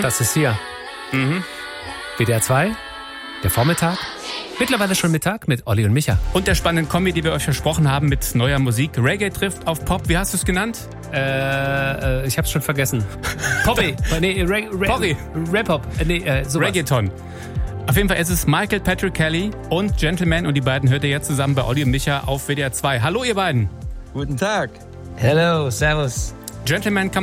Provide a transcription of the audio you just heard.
Das ist hier. WDR 2, der Vormittag. Mittlerweile schon Mittag mit Olli und Micha. Und der spannenden Kombi, die wir euch versprochen haben mit neuer Musik. Reggae trifft auf Pop. Wie hast du es genannt? Ich hab's schon vergessen. Poppy. Porri. Rap-Hop. Sowas. Reggaeton. Auf jeden Fall ist es Michael Patrick Kelly und Gentleman. Und die beiden hört ihr jetzt zusammen bei Olli und Micha auf WDR 2. Hallo ihr beiden. Guten Tag. Hello, servus. Gentleman kann